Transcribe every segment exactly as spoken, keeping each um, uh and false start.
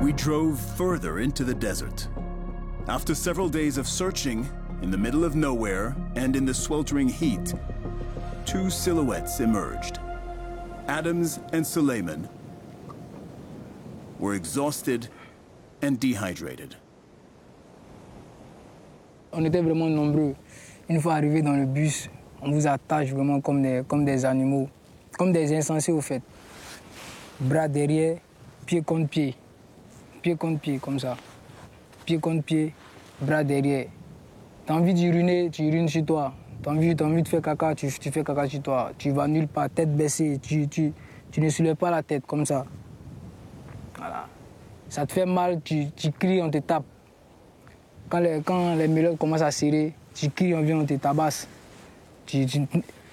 We drove further into the desert. After several days of searching, in the middle of nowhere and in the sweltering heat, two silhouettes emerged. Adams and Suleiman were exhausted and dehydrated. On était vraiment nombreux. Une fois arrivés dans le bus, on vous attache vraiment comme des, comme des animaux, comme des insensés au fait. Bras derrière, pied contre pied, pied contre pied comme ça. Pied contre pied, bras derrière. T'as envie d'uriner, tu urines sur toi. T'as envie, t'as envie de faire caca, tu, tu fais caca sur toi. Tu vas nulle part, tête baissée, tu, tu, tu ne soulèves pas la tête comme ça. Voilà. Ça te fait mal, tu, tu cries, on te tape. Quand les, quand les mélodes commencent à serrer, tu cries, on vient, on te tabasse. Tu, tu...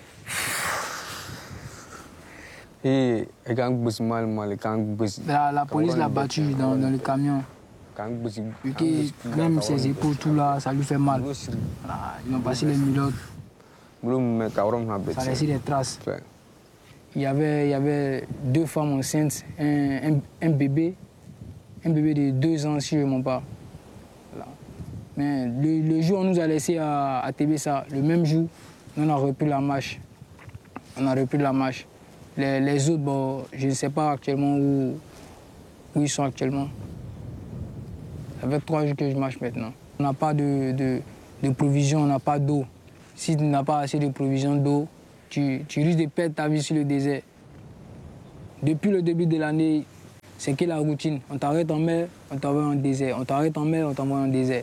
Et quand la, la police l'a battu dans, dans le camion. Vu que même ses épaules, tout là, ça lui fait mal. Voilà, ils ont passé les mélodes. Ça a laissé des traces. Il y avait, il y avait deux femmes enceintes, un, un, un bébé, un bébé de deux ans, si je ne me trompe pas. Voilà. Mais le, le jour où on nous a laissé à, à Tébessa, le même jour, on a repris la marche. On a repris la marche. Les, les autres, bon, je ne sais pas actuellement où, où ils sont actuellement. Ça fait trois jours que je marche maintenant. On n'a pas de, de, de provisions, on n'a pas d'eau. Si tu n'as pas assez de provisions d'eau, tu, tu risques de perdre ta vie sur le désert. Depuis le début de l'année, c'est que la routine. On t'arrête en mer, on t'envoie en désert. On t'arrête en mer, on t'envoie en désert.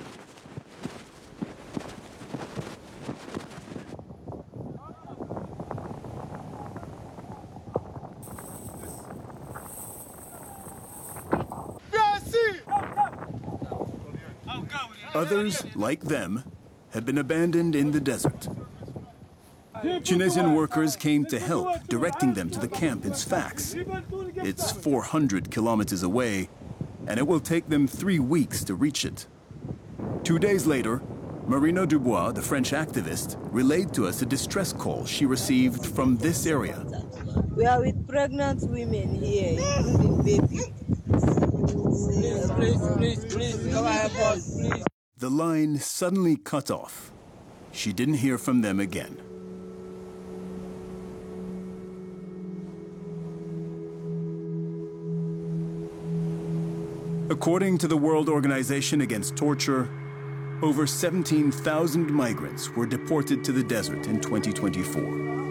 Others, like them, had been abandoned in the desert. Tunisian workers came to help, directing them to the camp in Sfax. It's four hundred kilometers away, and it will take them three weeks to reach it. Two days later, Marina Dubois, the French activist, relayed to us a distress call she received from this area. We are with pregnant women here, including babies. Please, please, please, please, come help us, please. The line suddenly cut off. She didn't hear from them again. According to the World Organization Against Torture, over seventeen thousand migrants were deported to the desert in twenty twenty-four.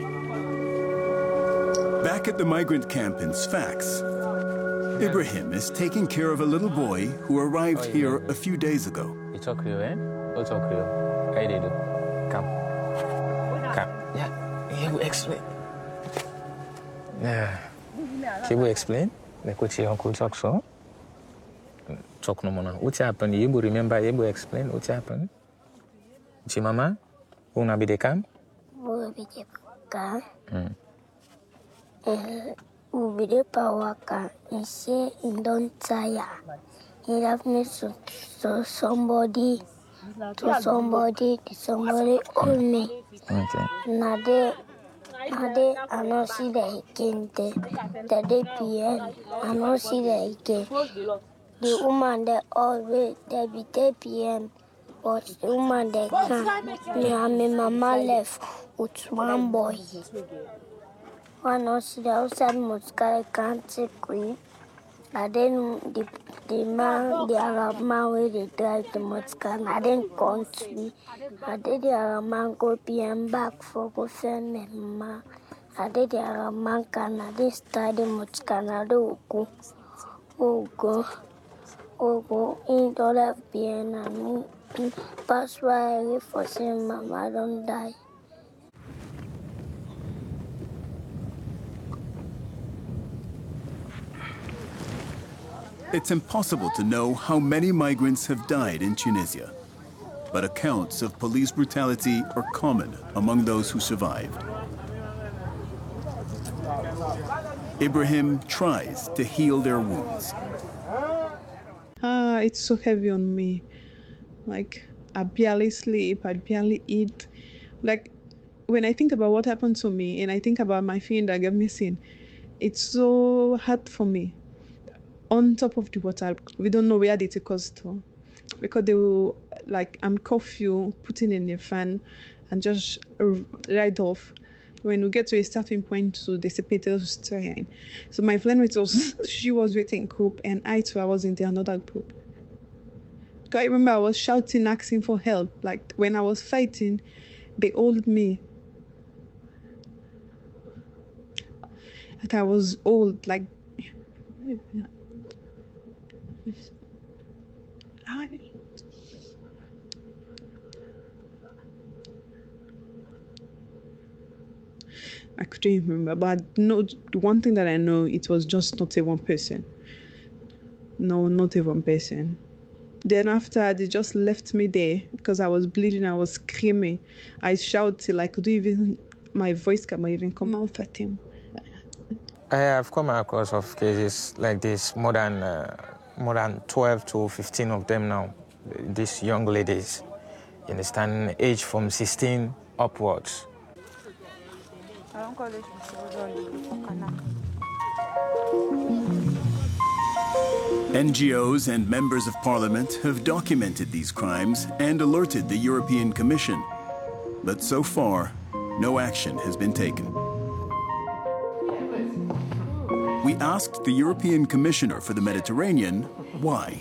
Back at the migrant camp in Sfax, Ibrahim is taking care of a little boy who arrived here a few days ago. You talk Creole, eh? You talk Creole. How you do? Come. Come. Yeah. He will explain. Yeah. He will explain. Like what your uncle talks so. Talk no more. What happened? You will remember, you will explain what happened. Chi mama? Una be de cam? Una be de cam. Hmm. Eh. Ubi de pawaka, he say he don't tire. He have me to, to somebody, to somebody, to somebody owe me. Okay. Nade, nade, I don't see that he came there. The day P M, I don't see that he came. The woman that always, they be the P M, but the woman that came, me and my mama left with one boy. One also the outside Moscow can't take queen. And then the the man, the Arab man where they drive the Moscow, and then country. And then the Arab man go P M back for go send me ma. And then the Arab man can and they start the Moscow and do go. Oh go. Oh go in the left P M and me. Pass why for saying mama don't die. It's impossible to know how many migrants have died in Tunisia, but accounts of police brutality are common among those who survived. Ibrahim tries to heal their wounds. Ah, it's so heavy on me. Like, I barely sleep, I barely eat. Like, when I think about what happened to me and I think about my friend that got missing, it's so hard for me. on top of the water. We don't know where they take us to, because they will like I'm curfew, putting in a fan, and just ride off. When we get to a starting point, so they separate us to. So my flatmate was she was waiting group, and I too I was in the another group. I remember I was shouting, asking for help. Like when I was fighting, they hold me. Like I was old, like. I couldn't even remember, but no, one thing that I know, it was just not a one person. No, not a one person. Then after, they just left me there because I was bleeding, I was screaming. I shouted, like, could even, my voice can even come out at him. I have come across of cases like this, more than, uh, more than twelve to fifteen of them now, these young ladies, you understand, age from sixteen upwards. N G Os and members of parliament have documented these crimes and alerted the European Commission. But so far, no action has been taken. We asked the European Commissioner for the Mediterranean why.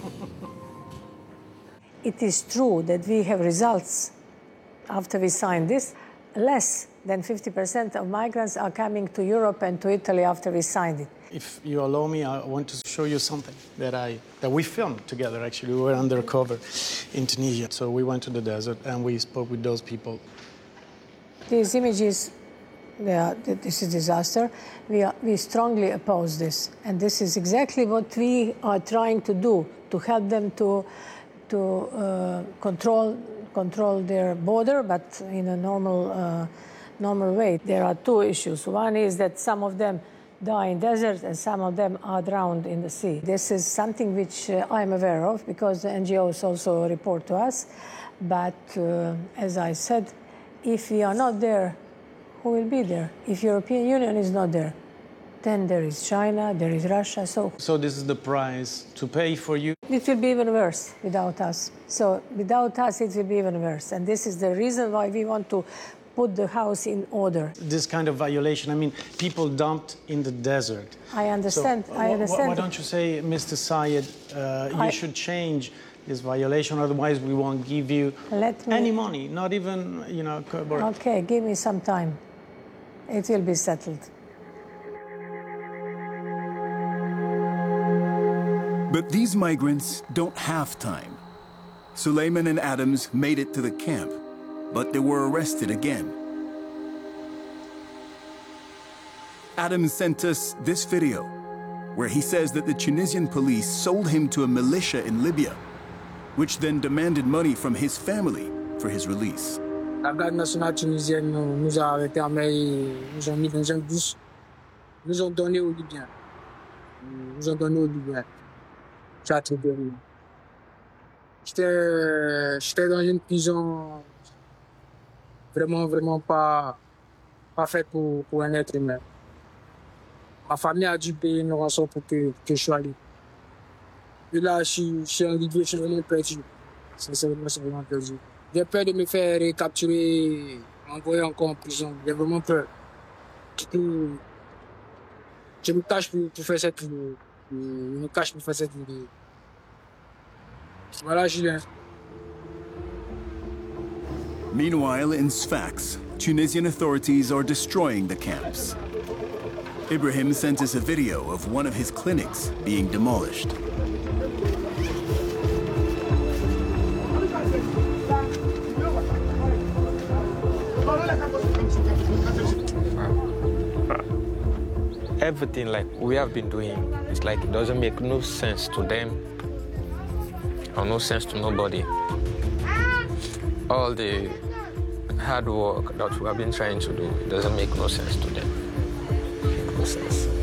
It is true that we have results after we signed this. Less than fifty percent of migrants are coming to Europe and to Italy after we signed it. If you allow me, I want to show you something that I that we filmed together. Actually, we were undercover in Tunisia. So we went to the desert and we spoke with those people. These images, they are, this is disaster. We, are, we strongly oppose this. And this is exactly what we are trying to do, to help them to, to uh, control, control their border, but in a normal, uh, normal way. There are two issues. One is that some of them die in deserts and some of them are drowned in the sea. This is something which uh, I'm aware of because the N G Os also report to us. But uh, as I said, if we are not there, who will be there? If European Union is not there, then there is China, there is Russia. So, so this is the price to pay for you? It will be even worse without us. So without us, it will be even worse. And this is the reason why we want to put the house in order. This kind of violation, I mean, people dumped in the desert. I understand, so, I understand. Why don't you say, Mister Sayed, uh, you I, should change this violation, otherwise we won't give you let me, any money, not even, you know... Okay, give me some time. It will be settled. But these migrants don't have time. Suleiman and Adams made it to the camp, but they were arrested again. Adams sent us this video, where he says that the Tunisian police sold him to a militia in Libya, which then demanded money from his family for his release. La garde nationale tunisienne nous a arrêtés à Maï, nous ont mis dans un bus, nous ont donné aux Libyens. Nous ont donné aux Libyens. J'étais j'étais dans une prison vraiment, vraiment pas, pas faite pour, pour un être humain. Ma famille a dû payer une rançon pour que, que je sois libre. Et là, je suis, je suis arrivé, je suis vraiment perdu. C'est vraiment, c'est vraiment perdu. J'ai peur de me faire capturer, m'envoyer encore en prison. J'ai vraiment peur. Je me cache pour, pour faire cette vidéo. Je me cache pour faire cette vidéo. Voilà, Julien. Meanwhile, in Sfax, Tunisian authorities are destroying the camps. Ibrahim sent us a video of one of his clinics being demolished. Everything like we have been doing, it's like it doesn't make no sense to them or no sense to nobody. All the hard work that we have been trying to do, it doesn't make no sense to them. No sense.